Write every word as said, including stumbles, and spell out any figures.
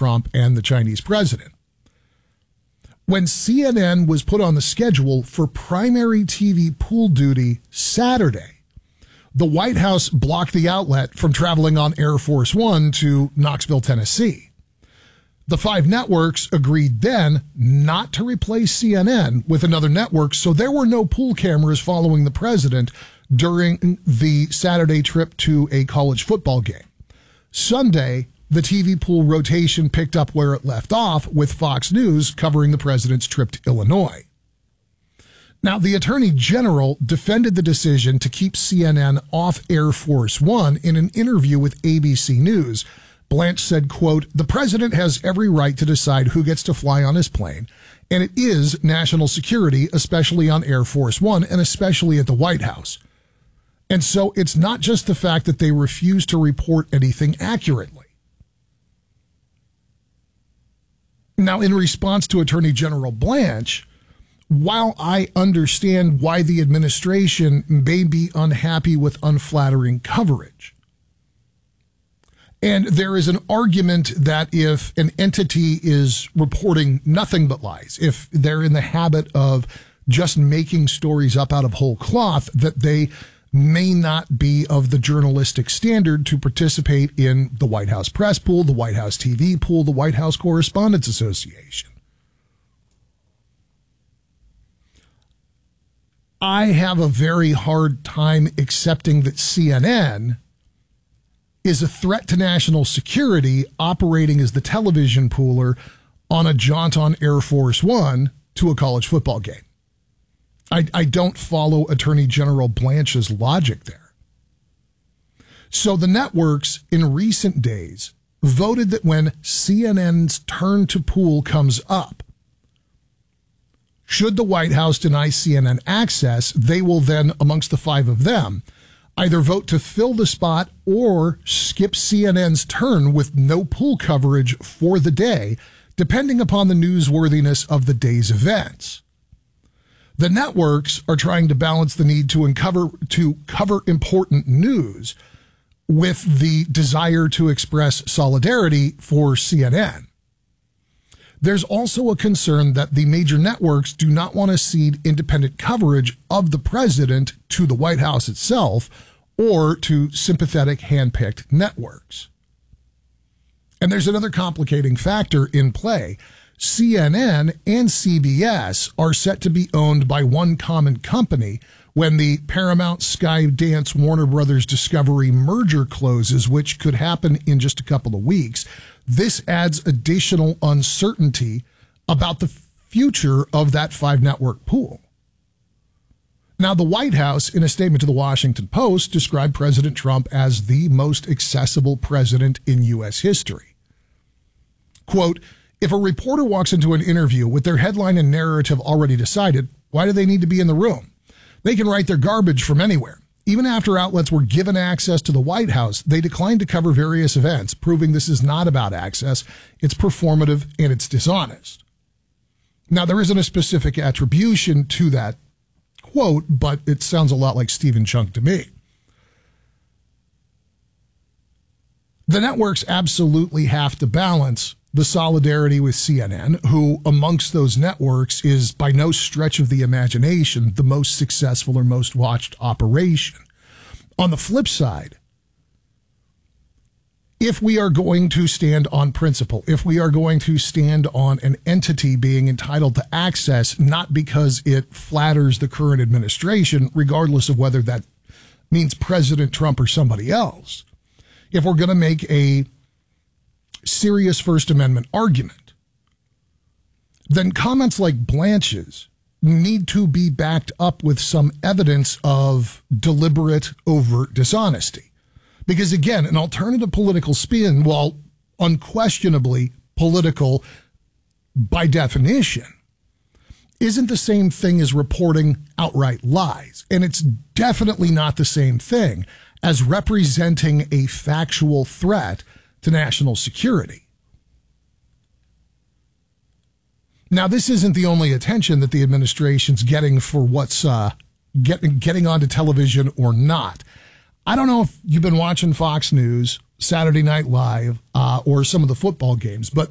Trump and the Chinese president. When C N N was put on the schedule for primary T V pool duty Saturday, the White House blocked the outlet from traveling on Air Force One to Knoxville, Tennessee. The five networks agreed then not to replace C N N with another network, so there were no pool cameras following the president during the Saturday trip to a college football game. Sunday, the T V pool rotation picked up where it left off, with Fox News covering the president's trip to Illinois. Now, the Attorney General defended the decision to keep C N N off Air Force One in an interview with A B C News. Blanche said, quote, "The president has every right to decide who gets to fly on his plane, and it is national security, especially on Air Force One and especially at the White House. And so it's not just the fact that they refuse to report anything accurately." Now, in response to Attorney General Blanche, while I understand why the administration may be unhappy with unflattering coverage, and there is an argument that if an entity is reporting nothing but lies, if they're in the habit of just making stories up out of whole cloth, that they may not be of the journalistic standard to participate in the White House press pool, the White House T V pool, the White House Correspondents Association. I have a very hard time accepting that C N N is a threat to national security operating as the television pooler on a jaunt on Air Force One to a college football game. I, I don't follow Attorney General Blanche's logic there. So the networks in recent days voted that when C N N's turn to pool comes up, should the White House deny C N N access, they will then, amongst the five of them, either vote to fill the spot or skip C N N's turn with no pool coverage for the day, depending upon the newsworthiness of the day's events. The networks are trying to balance the need to uncover, to cover important news with the desire to express solidarity for C N N. There's also a concern that the major networks do not want to cede independent coverage of the president to the White House itself or to sympathetic hand-picked networks. And there's another complicating factor in play. C N N and C B S are set to be owned by one common company when the Paramount, Skydance, Warner Brothers Discovery merger closes, which could happen in just a couple of weeks. This adds additional uncertainty about the future of that five-network pool. Now, the White House, in a statement to the Washington Post, described President Trump as the most accessible president in U S history. Quote, "If a reporter walks into an interview with their headline and narrative already decided, why do they need to be in the room? They can write their garbage from anywhere. Even after outlets were given access to the White House, they declined to cover various events, proving this is not about access. It's performative and it's dishonest." Now, there isn't a specific attribution to that quote, but it sounds a lot like Stephen Chunk to me. The networks absolutely have to balance the solidarity with C N N, who amongst those networks is by no stretch of the imagination the most successful or most watched operation. On the flip side, if we are going to stand on principle, if we are going to stand on an entity being entitled to access, not because it flatters the current administration, regardless of whether that means President Trump or somebody else, if we're going to make a serious First Amendment argument, then comments like Blanche's need to be backed up with some evidence of deliberate, overt dishonesty. Because again, an alternative political spin, while unquestionably political by definition, isn't the same thing as reporting outright lies. And it's definitely not the same thing as representing a factual threat to national security. Now, this isn't the only attention that the administration's getting for what's uh, get, getting onto television or not. I don't know if you've been watching Fox News, Saturday Night Live, uh, or some of the football games, but